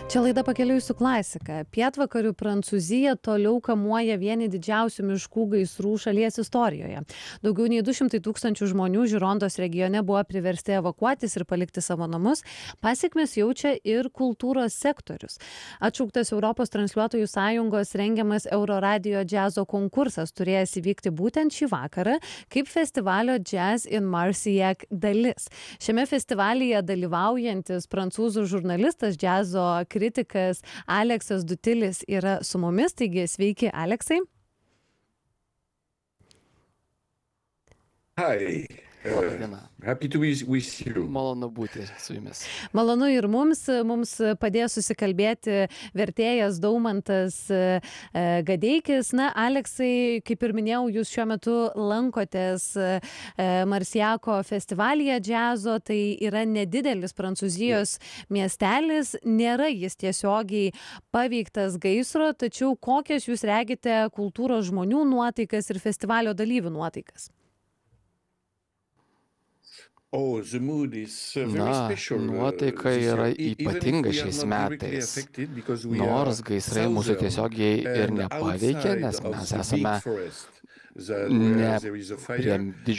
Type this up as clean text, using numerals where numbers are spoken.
Čia laida Pakeliui su klasika. Pietvakarių Prancūzija toliau kamuoja vieni didžiausių miškų gaisrų šalies istorijoje. Daugiau nei 200 000 žmonių Žirondos regione buvo priversti evakuotis ir palikti savo namus. Pasiekmes jaučia ir kultūros sektorius. Atšauktas Europos transliuotojų sąjungos rengiamas Euroradio džiazo konkursas turėjęs įvykti būtent šį vakarą, kaip festivalio Jazz in Marcillac dalis. Šiame festivalyje dalyvaujantis prancūzų žurnalistas, džiazo kritikas Aleksas Dutilis yra su mumis, taigi sveiki, Aleksai. Hi. Happy to be with you. Malonu būti su jumis. Malonu ir mums padės susikalbėti vertėjas Daumantas Gadeikis. Na, Aleksai, kaip ir minėjau, jūs šiuo metu lankotės Marcillaco festivalyje džiazo, tai yra nedidelis Prancūzijos miestelis, nėra jis tiesiogiai paveiktas gaisro, tačiau kokias jūs regite kultūros žmonių nuotaikas ir festivalio dalyvių nuotaikas? Nuotaika yra ypatinga šiais metais, nors gaisrai mūsų tiesiogiai ir nepaveikia, nes mes esame ne prie